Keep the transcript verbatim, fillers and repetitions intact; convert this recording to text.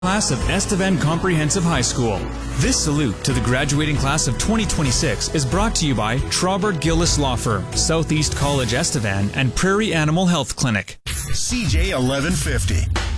Class of Estevan Comprehensive High School. This salute to the graduating class of twenty twenty-six is brought to you by Traubert Gillis Law Firm, Southeast College Estevan, and Prairie Animal Health Clinic. C J eleven fifty.